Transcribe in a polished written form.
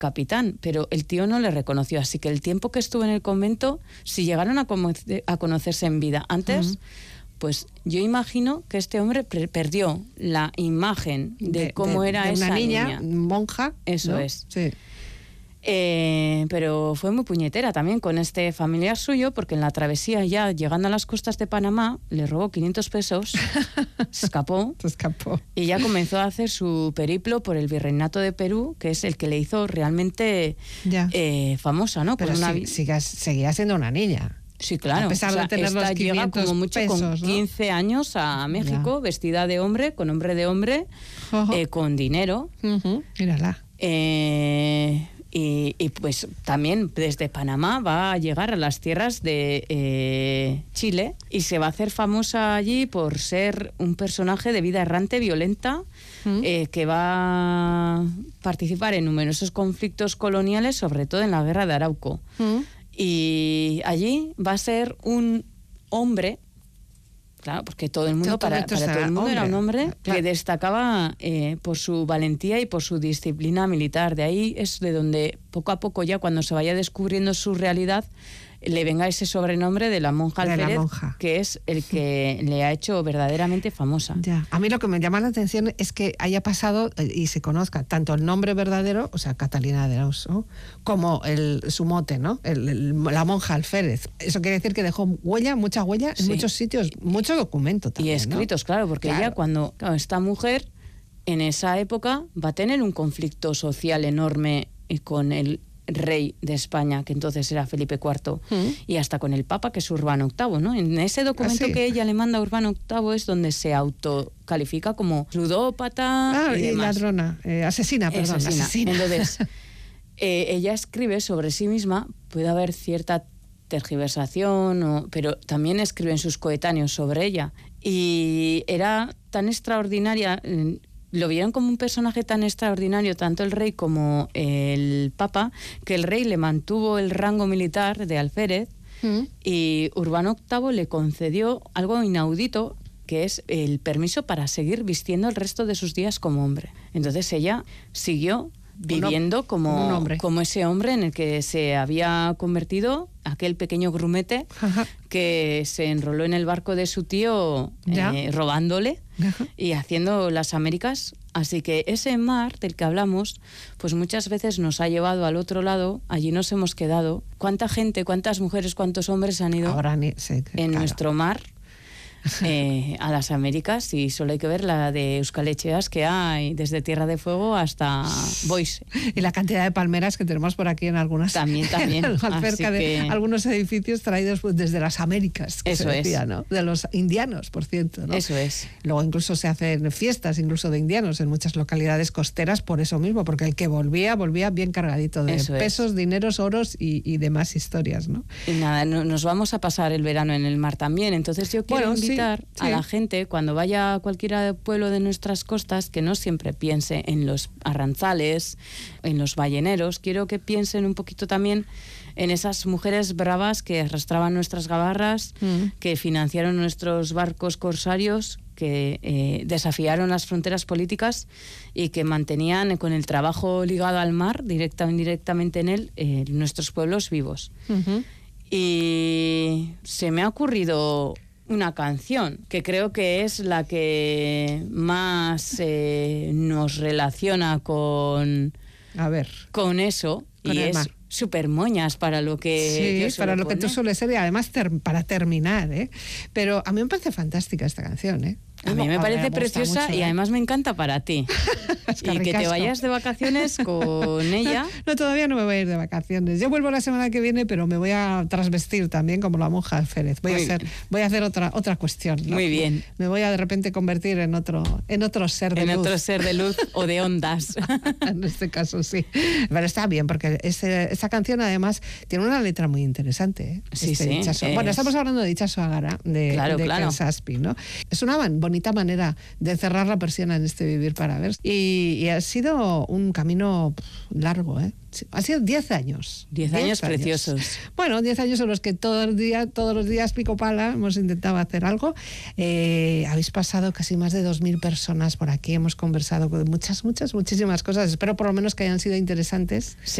capitán, pero el tío no le reconoció, así que el tiempo que estuvo en el convento, si llegaron a conocerse en vida antes, pues yo imagino que este hombre perdió la imagen de cómo era de esa una niña monja. Eso, ¿no? Es. Sí. Pero fue muy puñetera también con este familiar suyo, porque en la travesía, ya llegando a las costas de Panamá, le robó 500 pesos, se escapó y ya comenzó a hacer su periplo por el virreinato de Perú, que es el que le hizo realmente famosa, ¿no? Pero seguía siendo una niña. Sí, claro. A pesar de tener los 500 llega como mucho pesos, con 15 años a México, vestida de hombre, con nombre de hombre, con dinero. Mírala. Y pues también desde Panamá va a llegar a las tierras de Chile y se va a hacer famosa allí por ser un personaje de vida errante, violenta, que va a participar en numerosos conflictos coloniales, sobre todo en la guerra de Arauco. Y allí va a ser un hombre, claro, porque todo el mundo, para todo el mundo era un hombre que destacaba por su valentía y por su disciplina militar. De ahí es de donde poco a poco, ya cuando se vaya descubriendo su realidad, le venga ese sobrenombre de la monja Alférez, que es el que le ha hecho verdaderamente famosa. Ya. A mí lo que me llama la atención es que haya pasado y se conozca tanto el nombre verdadero, o sea, Catalina de Arauz, ¿no?, como su mote, ¿no?, la monja Alférez. Eso quiere decir que dejó mucha huella en muchos sitios, mucho documento también, y escritos, ¿no? Claro, porque ella esta mujer en esa época va a tener un conflicto social enorme con el rey de España, que entonces era Felipe IV, y hasta con el Papa, que es Urbano VIII, ¿no? En ese documento que ella le manda a Urbano VIII es donde se autocalifica como ludópata y ladrona, asesina. Entonces, ella escribe sobre sí misma, puede haber cierta tergiversación, pero también escriben sus coetáneos sobre ella, y era tan extraordinaria. Lo vieron como un personaje tan extraordinario, tanto el rey como el papa, que el rey le mantuvo el rango militar de alférez y Urbano VIII le concedió algo inaudito, que es el permiso para seguir vistiendo el resto de sus días como hombre. Entonces ella siguió viviendo como ese hombre en el que se había convertido, aquel pequeño grumete que se enroló en el barco de su tío robándole y haciendo las Américas. Así que ese mar del que hablamos, pues muchas veces nos ha llevado al otro lado, allí nos hemos quedado. ¿Cuánta gente, cuántas mujeres, cuántos hombres han ido nuestro mar a las Américas? Y solo hay que ver la de Euskaltzeas que hay desde Tierra de Fuego hasta Boise. Y la cantidad de palmeras que tenemos por aquí en algunas. También. Cerca de algunos edificios traídos desde las Américas, que eso se decía, ¿no? De los indianos, por cierto, ¿no? Eso es. Luego incluso se hacen fiestas incluso de indianos en muchas localidades costeras por eso mismo, porque el que volvía bien cargadito de pesos, dineros, oros y demás historias, ¿no? Y nada, nos vamos a pasar el verano en el mar también, entonces yo quiero invitar a la gente, cuando vaya a cualquier pueblo de nuestras costas, que no siempre piense en los arranzales, en los balleneros. Quiero que piensen un poquito también en esas mujeres bravas que arrastraban nuestras gabarras, que financiaron nuestros barcos corsarios, que desafiaron las fronteras políticas y que mantenían con el trabajo ligado al mar, directa o indirectamente en él, nuestros pueblos vivos. Y se me ha ocurrido una canción que creo que es la que más nos relaciona con eso, con y es mar. Súper moñas para lo que para lo que tú sueles ser, y además para terminar, pero a mí me parece fantástica esta canción, A mí me parece preciosa mucho, y además me encanta para ti. Y que te vayas de vacaciones con ella. No, todavía no me voy a ir de vacaciones. Yo vuelvo la semana que viene, pero me voy a trasvestir también como la monja Alférez. Voy a hacer otra cuestión, ¿no? Muy bien. Me voy a de repente convertir en otro ser de luz. En otro ser de luz o de ondas. En este caso sí. Pero está bien, porque esa canción además tiene una letra muy interesante. Sí. Bueno, estamos hablando de Itxaso Agara, de Ken Saspi, ¿no? Sonaban bonita manera de cerrar la persiana en este vivir para ver. Y ha sido un camino largo, ¿eh? Ha sido 10 años. 10 años preciosos. Bueno, 10 años en los que todos los días pico pala hemos intentado hacer algo. Habéis pasado casi más de 2.000 personas por aquí. Hemos conversado con muchísimas cosas. Espero por lo menos que hayan sido interesantes. Sí.